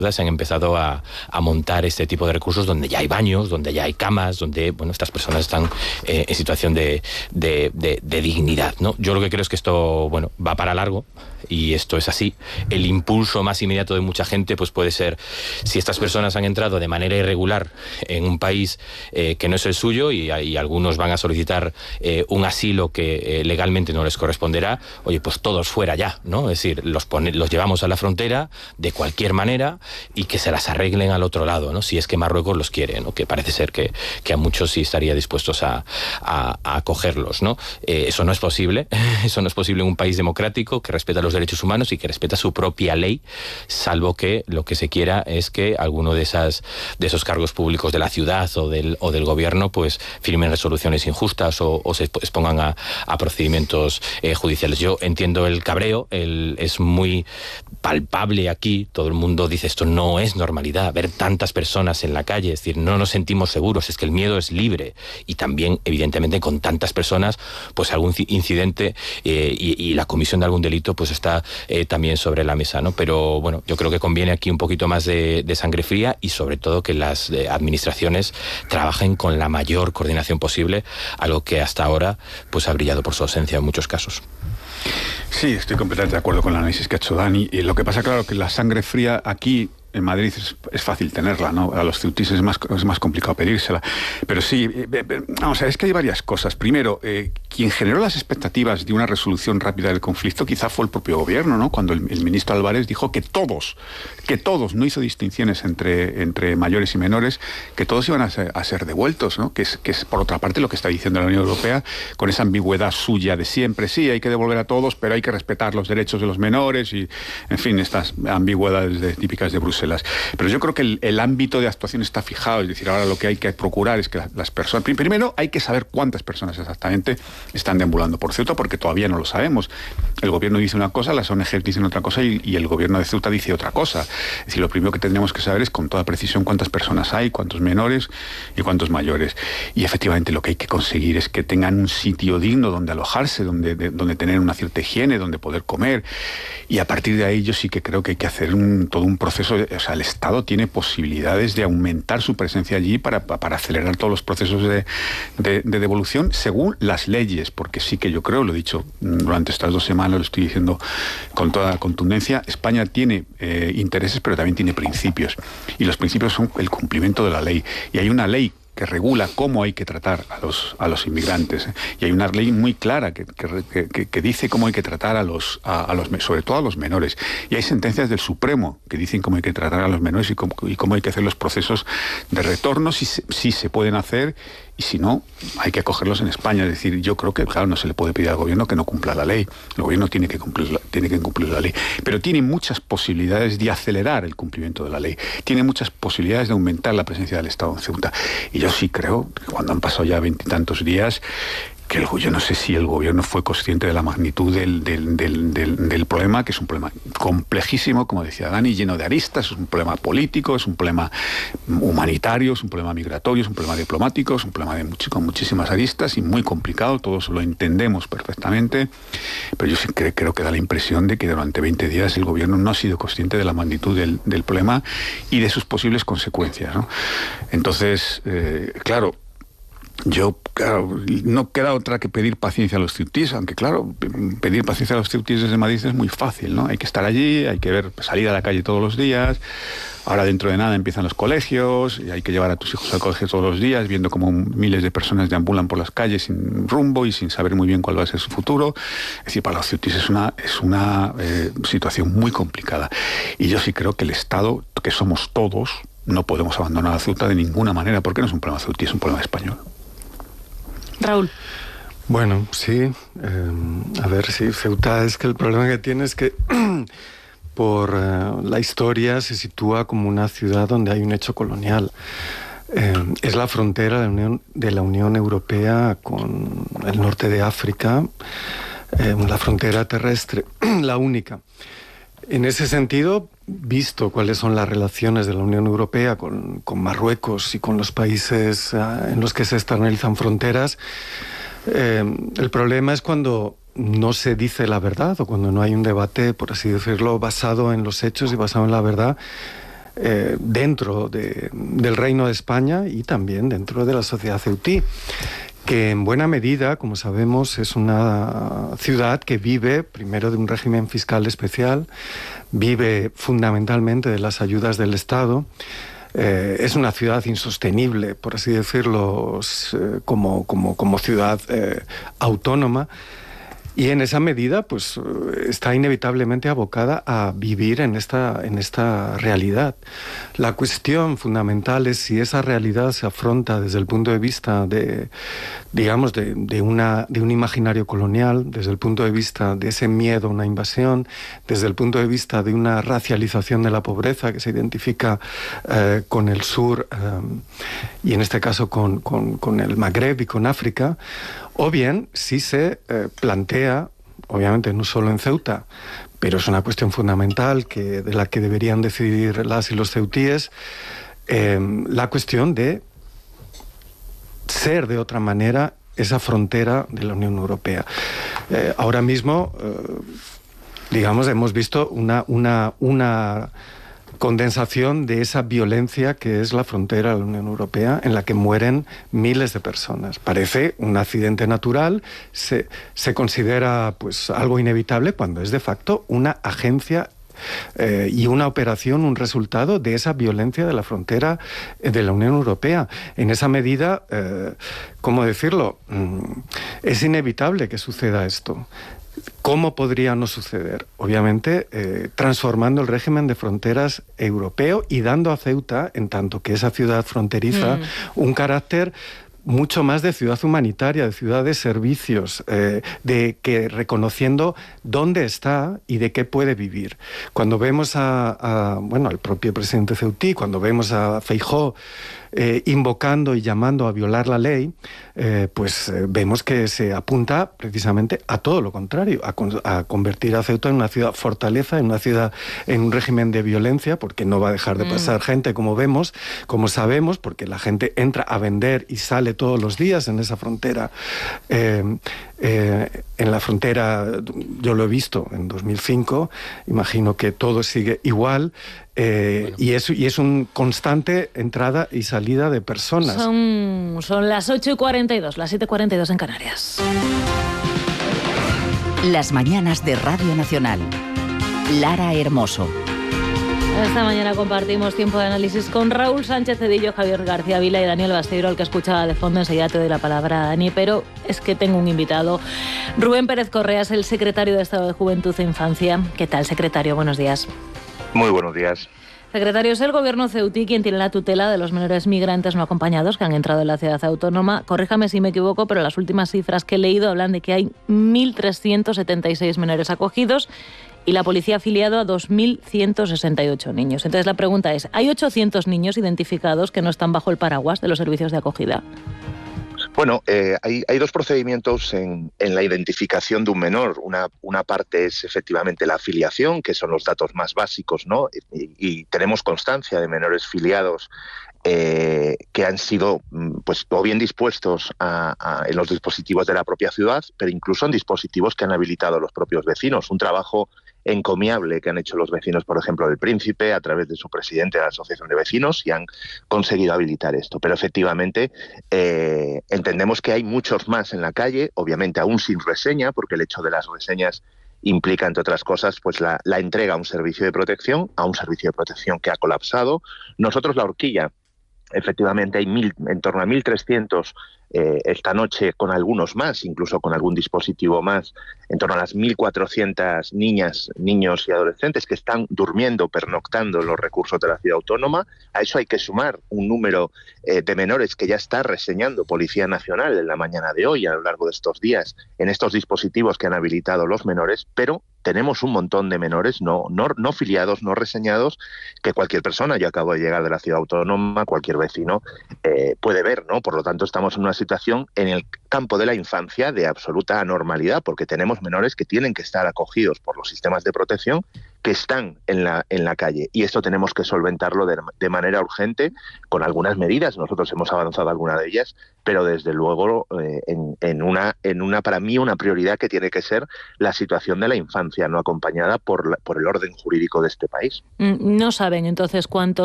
se han empezado a montar este tipo de recursos donde ya hay baños, donde ya hay camas, donde estas personas están en situación de dignidad, ¿no? Yo lo que creo es que esto va para largo, y esto es así. El impulso más inmediato de mucha gente pues puede ser si estas personas han entrado de manera irregular en un país que no es el suyo, y algunos van a solicitar un asilo que legalmente no les corresponderá. Oye, pues todos fuera ya, ¿no? Es decir, los llevamos a la frontera de cualquier manera y que se las arreglen al otro lado, ¿no? Si es que Marruecos los quiere, ¿no? Que parece ser que a muchos sí estaría dispuestos a acogerlos, ¿no? Eso no es posible. Eso no es posible en un país democrático que respeta los derechos humanos y que respeta su propia ley, salvo que lo que se quiera es que alguno de esos cargos públicos de la ciudad o del gobierno pues firmen resoluciones injustas o se expongan a procedimientos judiciales. Yo entiendo el cabreo, es muy palpable aquí. Todo el mundo dice esto no es normalidad, ver tantas personas en la calle, es decir, no nos sentimos seguros, es que el miedo es libre, y también evidentemente con tantas personas pues algún incidente y la comisión de algún delito pues está también sobre la mesa, ¿no? Pero bueno, yo creo que conviene aquí un poquito más de sangre fría, y sobre todo que las administraciones trabajen con la mayor coordinación posible, algo que hasta ahora pues ha brillado por su ausencia en muchos casos. Sí, estoy completamente de acuerdo con el análisis que ha hecho Dani. Y lo que pasa, claro, que la sangre fría aquí en Madrid es fácil tenerla, ¿no? A los ceutíes es más complicado pedírsela. Pero sí, vamos a ver, es que hay varias cosas. Primero, quien generó las expectativas de una resolución rápida del conflicto quizá fue el propio gobierno, ¿no? Cuando el ministro Álvarez dijo que todos, no hizo distinciones entre mayores y menores, que todos iban a ser devueltos, ¿no? Que es por otra parte lo que está diciendo la Unión Europea, con esa ambigüedad suya de siempre. Sí, hay que devolver a todos, pero hay que respetar los derechos de los menores y, en fin, estas ambigüedades típicas de Bruselas. Pero yo creo que el ámbito de actuación está fijado, es decir, ahora lo que hay que procurar es que las personas... Primero hay que saber cuántas personas exactamente están deambulando por Ceuta, porque todavía no lo sabemos. El gobierno dice una cosa, las ONG dicen otra cosa y el gobierno de Ceuta dice otra cosa. Es decir, lo primero que tendríamos que saber es con toda precisión cuántas personas hay, cuántos menores y cuántos mayores. Y efectivamente lo que hay que conseguir es que tengan un sitio digno donde alojarse, donde tener una cierta higiene, donde poder comer. Y a partir de ahí yo sí que creo que hay que hacer todo un proceso. O sea, el Estado tiene posibilidades de aumentar su presencia allí para acelerar todos los procesos de devolución según las leyes, porque sí que yo creo, lo he dicho durante estas 2 semanas, lo estoy diciendo con toda contundencia, España tiene intereses, pero también tiene principios, y los principios son el cumplimiento de la ley, y hay una ley que regula cómo hay que tratar a los inmigrantes, y hay una ley muy clara que dice cómo hay que tratar sobre todo a los menores, y hay sentencias del Supremo que dicen cómo hay que tratar a los menores y cómo hay que hacer los procesos de retorno, si se pueden hacer, y si no, hay que acogerlos en España. Es decir, yo creo que, claro, no se le puede pedir al gobierno que no cumpla la ley. El gobierno tiene que cumplir la ley. Pero tiene muchas posibilidades de acelerar el cumplimiento de la ley. Tiene muchas posibilidades de aumentar la presencia del Estado en Ceuta. Y yo sí creo que cuando han pasado ya 20 y tantos días, que yo no sé si el gobierno fue consciente de la magnitud del problema, que es un problema complejísimo, como decía Dani, lleno de aristas, es un problema político, es un problema humanitario, es un problema migratorio, es un problema diplomático, es un problema con muchísimas aristas y muy complicado, todos lo entendemos perfectamente, pero yo sí creo que da la impresión de que durante 20 días el gobierno no ha sido consciente de la magnitud del problema y de sus posibles consecuencias, ¿no? Entonces, claro, no queda otra que pedir paciencia a los ceutíes, aunque claro, pedir paciencia a los ceutíes desde Madrid es muy fácil, ¿no? Hay que estar allí, hay que salir a la calle todos los días. Ahora dentro de nada empiezan los colegios y hay que llevar a tus hijos al colegio todos los días, viendo cómo miles de personas deambulan por las calles sin rumbo y sin saber muy bien cuál va a ser su futuro. Es decir, para los ceutíes es una situación muy complicada. Y yo sí creo que el Estado, que somos todos, no podemos abandonar a Ceuta de ninguna manera, porque no es un problema ceutí, es un problema español. Raúl. Bueno, sí. A ver, sí, Ceuta es que el problema que tiene es que por la historia se sitúa como una ciudad donde hay un hecho colonial. Es la frontera de la Unión Europea con el norte de África, la frontera terrestre, la única. En ese sentido, visto cuáles son las relaciones de la Unión Europea con Marruecos y con los países en los que se externalizan fronteras, el problema es cuando no se dice la verdad o cuando no hay un debate, por así decirlo, basado en los hechos y basado en la verdad, dentro del Reino de España y también dentro de la sociedad ceutí, que en buena medida, como sabemos, es una ciudad que vive primero de un régimen fiscal especial, vive fundamentalmente de las ayudas del Estado. Es una ciudad insostenible, por así decirlo, como ciudad autónoma. Y en esa medida, pues, está inevitablemente abocada a vivir en esta realidad. La cuestión fundamental es si esa realidad se afronta desde el punto de vista de un imaginario colonial, desde el punto de vista de ese miedo a una invasión, desde el punto de vista de una racialización de la pobreza que se identifica con el sur y en este caso con el Magreb y con África, o bien si se plantea, obviamente no solo en Ceuta, pero es una cuestión fundamental de la que deberían decidir las y los ceutíes, la cuestión de ser de otra manera esa frontera de la Unión Europea. Ahora mismo, hemos visto una condensación de esa violencia que es la frontera de la Unión Europea, en la que mueren miles de personas. Parece un accidente natural, se considera pues algo inevitable, cuando es de facto una agencia y una operación, un resultado de esa violencia de la frontera de la Unión Europea. En esa medida, ¿cómo decirlo? Es inevitable que suceda esto. ¿Cómo podría no suceder? Obviamente, transformando el régimen de fronteras europeo y dando a Ceuta, en tanto que esa ciudad fronteriza, un carácter mucho más de ciudad humanitaria, de ciudad de servicios, reconociendo dónde está y de qué puede vivir. Cuando vemos al propio presidente ceutí, cuando vemos a Feijóo invocando y llamando a violar la ley, vemos que se apunta precisamente a todo lo contrario, a convertir a Ceuta en una ciudad fortaleza, en una ciudad en un régimen de violencia, porque no va a dejar de pasar gente, como vemos, como sabemos, porque la gente entra a vender y sale todos los días en esa frontera. En la frontera, yo lo he visto en 2005, imagino que todo sigue igual. Y es un constante entrada y salida de personas. Son las 8:42, las 7:42 en Canarias. Las mañanas de Radio Nacional. Lara Hermoso. Esta mañana compartimos tiempo de análisis con Raúl Sánchez Cedillo, Javier García Vila y Daniel Basteiro, al que escuchaba de fondo. Enseguida te doy la palabra a Dani, pero es que tengo un invitado. Rubén Pérez Correa es el secretario de Estado de Juventud e Infancia. ¿Qué tal, secretario? Buenos días. Muy buenos días. Secretario, es el gobierno ceutí quien tiene la tutela de los menores migrantes no acompañados que han entrado en la ciudad autónoma. Corríjame si me equivoco, pero las últimas cifras que he leído hablan de que hay 1.376 menores acogidos y la policía ha afiliado a 2.168 niños. Entonces la pregunta es, ¿hay 800 niños identificados que no están bajo el paraguas de los servicios de acogida? Bueno, hay dos procedimientos en la identificación de un menor. Una parte es efectivamente la afiliación, que son los datos más básicos, ¿no? Y tenemos constancia de menores filiados que han sido pues o bien dispuestos en los dispositivos de la propia ciudad, pero incluso en dispositivos que han habilitado los propios vecinos. Un trabajo encomiable que han hecho los vecinos, por ejemplo, del Príncipe, a través de su presidente de la Asociación de Vecinos, y han conseguido habilitar esto. Pero efectivamente entendemos que hay muchos más en la calle, obviamente aún sin reseña, porque el hecho de las reseñas implica, entre otras cosas, pues la entrega a un servicio de protección que ha colapsado. Nosotros, la horquilla, efectivamente hay en torno a 1.300 esta noche, con algunos más, incluso con algún dispositivo más, en torno a las 1.400 niñas, niños y adolescentes que están durmiendo, pernoctando en los recursos de la ciudad autónoma. A eso hay que sumar un número de menores que ya está reseñando Policía Nacional en la mañana de hoy, a lo largo de estos días, en estos dispositivos que han habilitado los menores, pero tenemos un montón de menores no filiados, no reseñados, que cualquier persona, yo acabo de llegar de la ciudad autónoma, cualquier vecino puede ver, ¿no? Por lo tanto, estamos en una situación en el campo de la infancia de absoluta anormalidad, porque tenemos menores que tienen que estar acogidos por los sistemas de protección, que están en la calle, y esto tenemos que solventarlo de manera urgente con algunas medidas. Nosotros hemos avanzado alguna de ellas, pero desde luego en una para mí una prioridad que tiene que ser la situación de la infancia no acompañada por el orden jurídico de este país. No saben entonces cuántos